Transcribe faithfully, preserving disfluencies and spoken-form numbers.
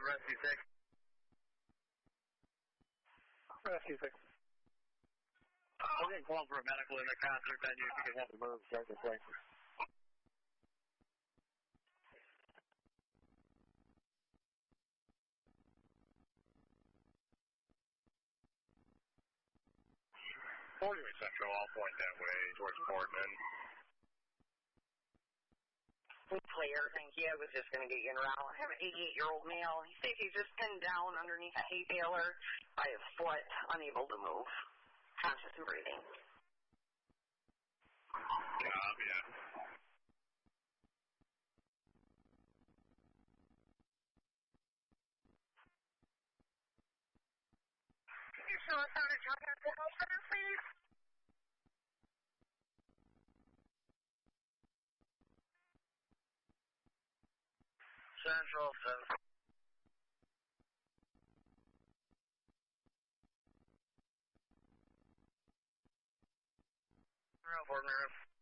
Rescue six. Rescue six. I'm getting called for a medical in the concert venue if you can have to move, start the place. forty-eight Central, I'll point that way towards Portman. Clear, thank you. I was just going to get you in route. I have an eighty-eight-year-old male. He says he's just pinned down underneath a hay baler by his foot, unable to move. Conscious and breathing. Job, yeah. Can you show us how to jump at the health center, please? Central, seven. Around Fort Mirror.